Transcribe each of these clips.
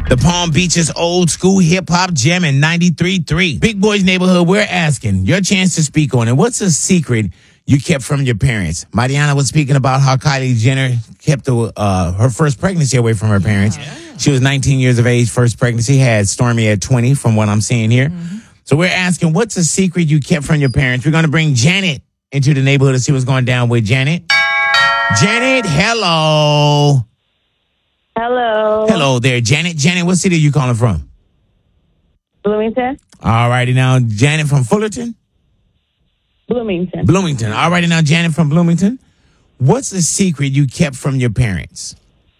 The Palm Beaches old school hip hop gem in 93.3. Big Boys Neighborhood, we're asking your chance to speak on it. What's a secret you kept from your parents? Mariana was speaking about how Kylie Jenner kept her first pregnancy away from her parents. She was 19 years of age, first pregnancy, had Stormy at 20 from what I'm seeing here. So we're asking, what's a secret you kept from your parents? We're going to bring Janet into the neighborhood to see what's going down with Janet. Janet, hello. Hello. Hello there, Janet. Janet, what city are you calling from? Bloomington? All righty now, Janet from Fullerton? Bloomington. Bloomington. All righty now, Janet from Bloomington. What's the secret you kept from your parents?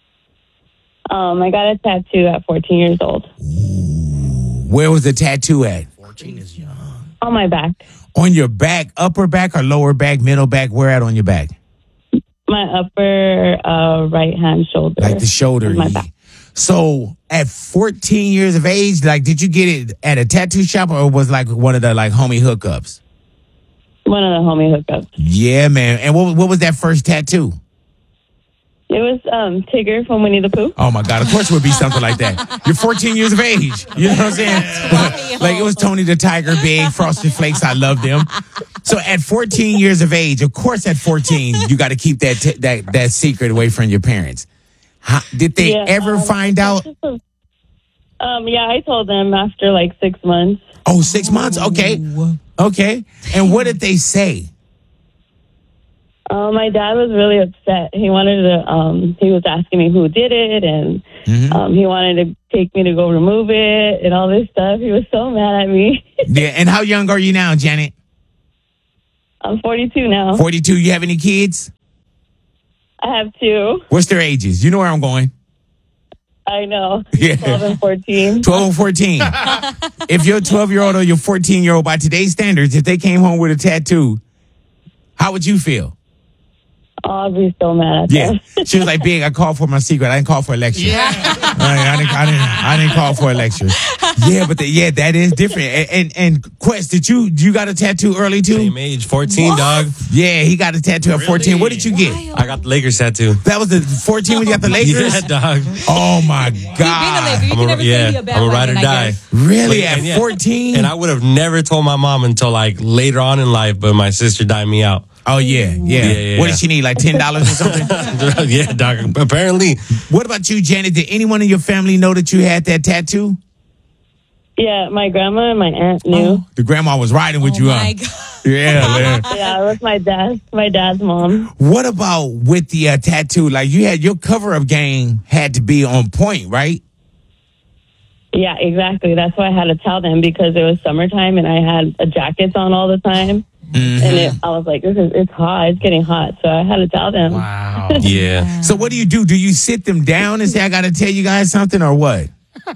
I got a tattoo at 14 years old. Where was the tattoo at? 14 is young. On my back. On your back, upper back or lower back, middle back? Where at on your back? My upper right-hand shoulder. Like the shoulder. My back. So at 14 years of age, like, did you get it at a tattoo shop or was like one of the like homie hookups? One of the homie hookups. Yeah, man. And what was that first tattoo? It was Tigger from Winnie the Pooh. Oh my God! Of course, it would be something like that. You're 14 years of age. You know what I'm saying? Like it was Tony the Tiger, Big Frosted Flakes. I loved them. So at 14 years of age, of course, at 14, you got to keep that secret away from your parents. Did they ever find out? Yeah, I told them after like 6 months. Oh, 6 months. Okay. And what did they say? My dad was really upset. He wanted to, he was asking me who did it, and he wanted to take me to go remove it and all this stuff. He was so mad at me. Yeah, and how young are you now, Janet? I'm 42 now. 42. You have any kids? I have 2. What's their ages? You know where I'm going. I know. Yeah. 12 and 14. 12 and 14. If your 12-year-old or your 14-year-old, by today's standards, if they came home with a tattoo, how would you feel? Oh, I'd be so mad at them. She was like, Big, I called for my secret. I didn't call for a lecture. Yeah. I didn't call for a lecture. Yeah, but that is different. And Quest, you got a tattoo early too? Same age, 14, dog. Yeah, he got a tattoo at 14. What did you get? I got the Lakers tattoo. That was the 14 when you got the Lakers? Yeah, dog. Oh my God. You can never say you're a bad I'm a ride or I die. guess. Really? At 14? And I would have never told my mom until like later on in life, but my sister died me out. Oh, yeah. What did she need, like $10 or something? Yeah, dog. Apparently. What about you, Janet? Did anyone in your family know that you had that tattoo? Yeah, my grandma and my aunt knew. Oh, the grandma was riding with you, huh? My God. Yeah, man. Yeah, it was my dad's mom. What about with the tattoo? Like, you had your cover-up game had to be on point, right? Yeah, exactly. That's why I had to tell them, because it was summertime and I had jackets on all the time. And I was like, it's hot. It's getting hot. So I had to tell them. Wow. Yeah. So what do? Do you sit them down and say, I got to tell you guys something, or what?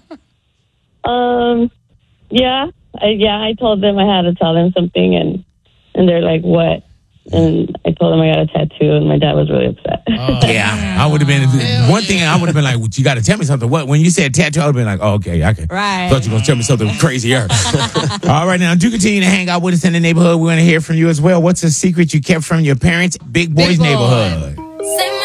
Yeah. I told them I had to tell them something, and they're like, what? And I told them I got a tattoo, and my dad was really upset. Yeah, I would have been one thing. I would have been like, well, "You got to tell me something." What? When you said tattoo, I would have been like, "Oh, okay, I can." Right. Thought you were gonna tell me something crazier. All right, now do continue to hang out with us in the neighborhood. We're gonna hear from you as well. What's a secret you kept from your parents? Big Boys Neighborhood.